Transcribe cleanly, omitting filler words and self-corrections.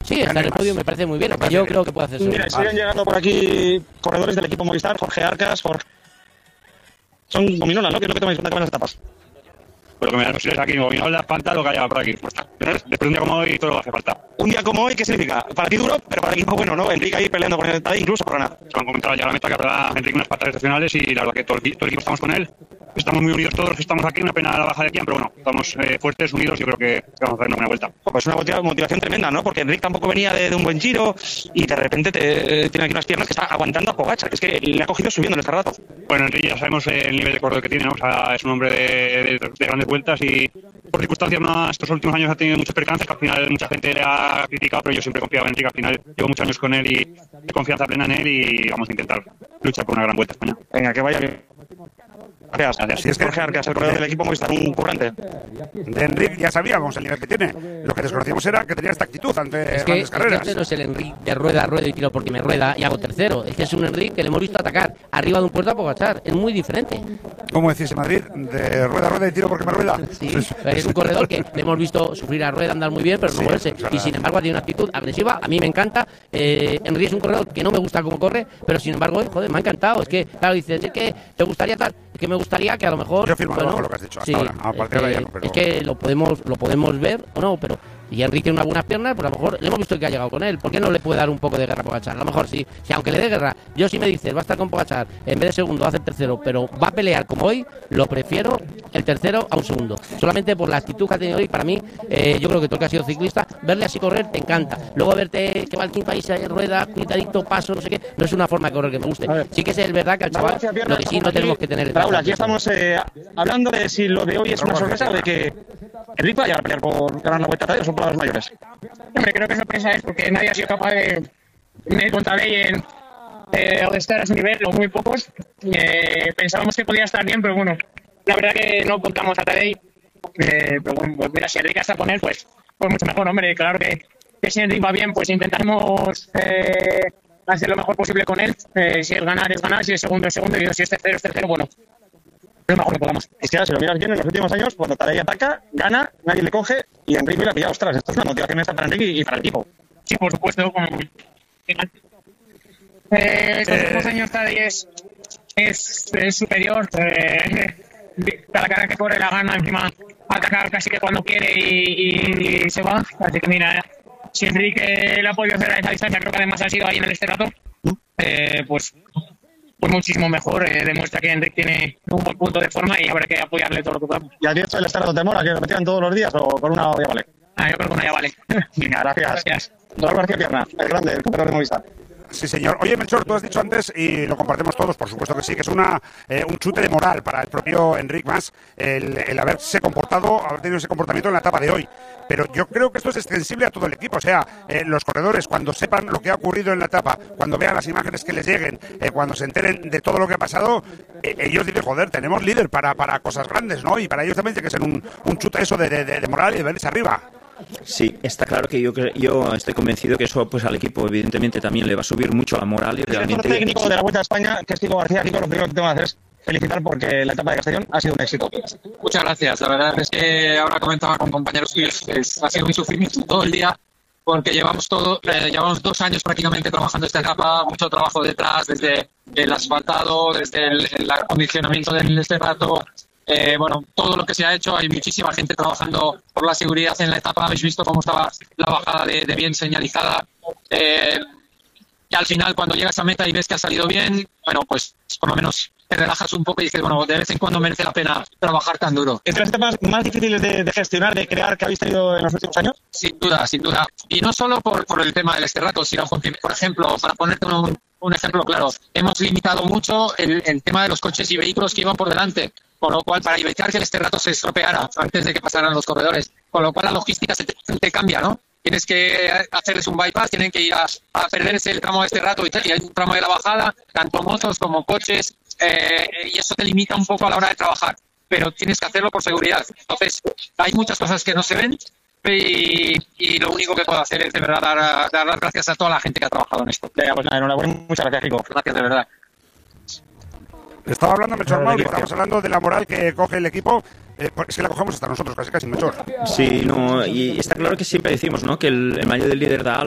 Sí, estar en el podio me parece muy bien. Yo creo que puede hacer eso. Mira, siguen llegando por aquí corredores del equipo Movistar, Jorge Arcas, son gominolas, ¿no? ¿Qué es lo que tomáis cuenta con las etapas? Pero que me das aquí gominolas, panta, lo que haya por aquí. Después de un día como hoy, todo lo que hace falta. Un día como hoy, ¿qué significa? Para ti duro, pero para el equipo bueno, ¿no? Enrique ahí peleando con el Tadej, incluso corona. Han comentado ya la meta que habrá Enrique unas patas excepcionales y la verdad que todo el equipo estamos con él. Estamos muy unidos todos los que estamos aquí, una pena la baja de Kian, pero bueno, estamos fuertes, unidos, yo creo que vamos a hacer una buena vuelta. Pues una motivación tremenda, ¿no? Porque Enrique tampoco venía de un buen giro y de repente tiene aquí unas piernas que está aguantando a Pogačar, que es que le ha cogido subiendo en este rato. Bueno, Enrique ya sabemos el nivel de corredor que tiene, ¿no? O sea, es un hombre de grandes vueltas y por circunstancias estos últimos años ha tenido muchos percances que al final mucha gente le ha criticado, pero yo siempre he confiado en Enrique. Al final llevo muchos años con él y de confianza plena en él y vamos a intentar luchar por una gran vuelta a España. Venga, que vaya bien. Gracias. Si es que Jorge Arcas, el corredor del equipo Movistar, un currante. De Enrique ya sabíamos el nivel que tiene. Lo que desconocíamos era que tenía esta actitud ante grandes carreras. Este no es el Enrique de rueda y tiro porque me rueda y hago tercero. Es que es un Enrique que le hemos visto atacar arriba de un puerto a Pogačar. Es muy diferente. ¿Cómo decís en Madrid? De rueda y tiro porque me rueda. Sí, es un corredor que le hemos visto sufrir a rueda, andar muy bien, pero no moverse. Y sin embargo tiene una actitud agresiva. A mí me encanta. Enrique es un corredor que no me gusta cómo corre, pero sin embargo, joder, me ha encantado. Es que, claro, dices, es que te gustaría tal. Es que me gustaría que a lo mejor... Yo firmo con lo que has dicho hasta ahora. A partir de ahí no, pero... Es que lo podemos ver o no, pero... Y Enrique tiene unas buenas piernas, pues a lo mejor le hemos visto que ha llegado con él. ¿Por qué no le puede dar un poco de guerra a Pogačar? A lo mejor sí. Si aunque le dé guerra, yo si me dices, va a estar con Pogačar, en vez de segundo va a hacer tercero, pero va a pelear como hoy, lo prefiero el tercero a un segundo. Solamente por la actitud que ha tenido hoy, para mí, yo creo que tú que has sido ciclista, verle así correr te encanta. Luego verte que va al quinto ahí, se rueda, cuidadito, paso, no sé qué, no es una forma de correr que me guste. Sí que es verdad que al chaval, lo que sí no tenemos que tener... Raúl, aquí estamos hablando de si lo de hoy es una sorpresa o de que Enrique vaya a pelear por ganar la vuelta a Tadej o son palabras mayores. Hombre, creo que sorpresa es porque nadie ha sido capaz de contra Tadej o de estar a su nivel, o muy pocos. Pensábamos que podía estar bien, pero bueno, la verdad que no contamos a Tadej. Pero bueno, pues mira, si Enrique está con él, pues mucho mejor, hombre. Claro que si Enrique va bien, pues intentaremos hacer lo mejor posible con él. Si es ganar, si es segundo, es segundo, y si es tercero, bueno. Lo mejor que podamos. Es que ahora, si lo miras bien, en los últimos años, cuando Tadej ataca, gana, nadie le coge y Enrique le ha pillado. Ostras, esto es una motivación esta para Enrique y para el equipo. Sí, por supuesto. Estos últimos años Tadej es superior. Cada carrera que corre la gana, encima atacar casi que cuando quiere y se va. Así que mira, si Enrique le ha podido hacer a esa distancia, creo que además ha sido ahí en el Esterato, pues muchísimo mejor. Demuestra que Enrique tiene un buen punto de forma y habrá que apoyarle todo lo que podamos. ¿Y a ti esto del Esterato te mola que lo metían todos los días o con una ya vale? Yo creo que una ya vale. Venga, gracias. Raúl García Pierna, el grande, el campeón de Movistar. Sí, señor. Oye, Melchor, tú has dicho antes, y lo compartimos todos, por supuesto que sí, que es un chute de moral para el propio Enric Mas el haberse comportado, haber tenido ese comportamiento en la etapa de hoy. Pero yo creo que esto es extensible a todo el equipo. O sea, los corredores, cuando sepan lo que ha ocurrido en la etapa, cuando vean las imágenes que les lleguen, cuando se enteren de todo lo que ha pasado, ellos dicen, joder, tenemos líder para cosas grandes, ¿no? Y para ellos también tiene que ser un chute eso de moral y de verse arriba. Sí, está claro que yo estoy convencido que eso pues al equipo evidentemente también le va a subir mucho la moral y realmente... El técnico de la Vuelta a España, que es Kiko García, Kiko, lo primero que tengo que hacer es felicitar porque la etapa de Castellón ha sido un éxito. Muchas gracias, la verdad es que ahora comentaba con compañeros tuyos que ha sido un sufrimiento todo el día porque llevamos 2 años prácticamente trabajando esta etapa, mucho trabajo detrás, desde el asfaltado, desde el acondicionamiento del Esterato. Bueno, todo lo que se ha hecho, hay muchísima gente trabajando por la seguridad en la etapa. Habéis visto cómo estaba la bajada de bien señalizada. Y al final, cuando llegas a meta y ves que ha salido bien, bueno, pues por lo menos te relajas un poco y dices, bueno, de vez en cuando merece la pena trabajar tan duro. ¿Es de las etapas más difíciles de gestionar, de crear que habéis tenido en los últimos años? Sin duda, sin duda. Y no solo por el tema del Esterato, sino porque, por ejemplo, para ponerte un ejemplo claro, hemos limitado mucho el tema de los coches y vehículos que iban por delante. Con lo cual, para evitar que el Esterato se estropeara antes de que pasaran los corredores, con lo cual la logística se te cambia, ¿no? Tienes que hacerles un bypass, tienen que ir a perderse el tramo de Esterato y hay un tramo de la bajada, tanto motos como coches, y eso te limita un poco a la hora de trabajar, pero tienes que hacerlo por seguridad. Entonces, hay muchas cosas que no se ven y lo único que puedo hacer es de verdad dar las gracias a toda la gente que ha trabajado en esto. Pues nada, enhorabuena, muchas gracias, Kiko. Gracias, de verdad. Estaba hablando Melchor Mauri, estamos hablando de la moral que coge el equipo. Es que la cogemos hasta nosotros, casi, Melchor. Sí, no, y está claro que siempre decimos, ¿no?, que el mayor del líder da